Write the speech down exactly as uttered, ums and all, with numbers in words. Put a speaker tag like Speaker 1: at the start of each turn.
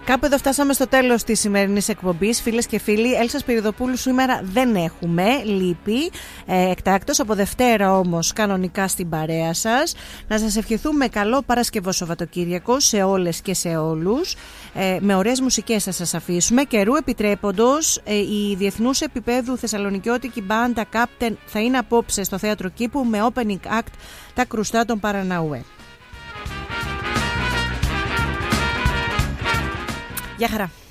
Speaker 1: Κάπου εδώ φτάσαμε στο τέλος της σημερινής εκπομπής. Φίλες και φίλοι, Έλσα Σπυριδοπούλου σήμερα δεν έχουμε, λείπει ε, εκτάκτος, από Δευτέρα όμως κανονικά στην παρέα σας. Να σας ευχηθούμε καλό Παρασκευό Σαββατοκύριακο σε όλες και σε όλους. Ε, με ωραίες μουσικές θα σας αφήσουμε. Καιρού επιτρέποντος, ε, η διεθνούς επίπεδου θεσσαλονικιώτικη μπάντα Captain θα είναι απόψε στο Θέατρο Κήπου με opening act τα Κρουστά των Παραναούε. Γεια χαρά.